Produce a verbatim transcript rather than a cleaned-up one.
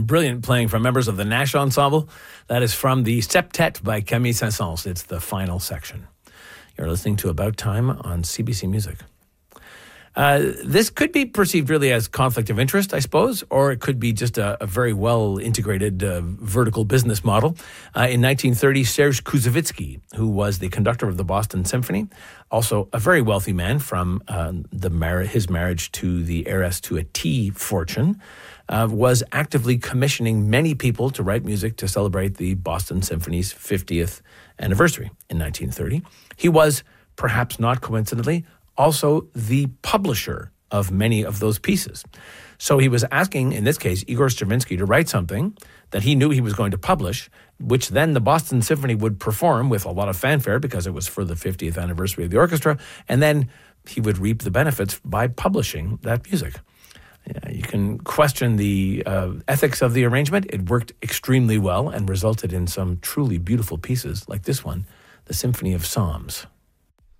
brilliant playing from members of the Nash Ensemble. That is from the Septet by Camille Saint-Saëns. It's the final section. You're listening to About Time on C B C Music. Uh, this could be perceived really as conflict of interest, I suppose, or it could be just a, a very well-integrated uh, vertical business model. Uh, in nineteen thirty, Serge Koussevitzky, who was the conductor of the Boston Symphony, also a very wealthy man from uh, the mar- his marriage to the heiress to a tea fortune, uh, was actively commissioning many people to write music to celebrate the Boston Symphony's fiftieth anniversary in nineteen thirty. He was, perhaps not coincidentally, also the publisher of many of those pieces. So he was asking, in this case, Igor Stravinsky to write something that he knew he was going to publish, which then the Boston Symphony would perform with a lot of fanfare because it was for the fiftieth anniversary of the orchestra, and then he would reap the benefits by publishing that music. Yeah, you can question the uh, ethics of the arrangement. It worked extremely well and resulted in some truly beautiful pieces like this one, the Symphony of Psalms.